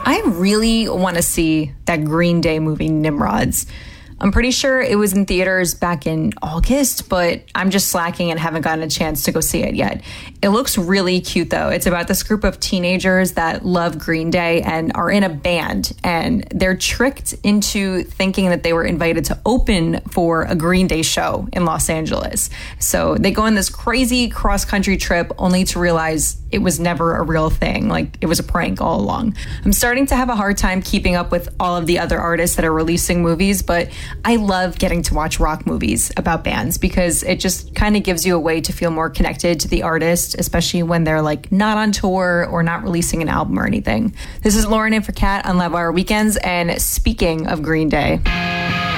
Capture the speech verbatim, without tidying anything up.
I really want to see that Green Day movie, Nimrods. I'm pretty sure it was in theaters back in August, but I'm just slacking and haven't gotten a chance to go see it yet. It looks really cute, though. It's about this group of teenagers that love Green Day and are in a band, and they're tricked into thinking that they were invited to open for a Green Day show in Los Angeles. So they go on this crazy cross-country trip only to realize it was never a real thing. Like, it was a prank all along. I'm starting to have a hard time keeping up with all of the other artists that are releasing movies, but I love getting to watch rock movies about bands because it just kind of gives you a way to feel more connected to the artist, especially when they're like not on tour or not releasing an album or anything. This is Lauren in for Kat on Lovehour Weekends, and speaking of Green Day.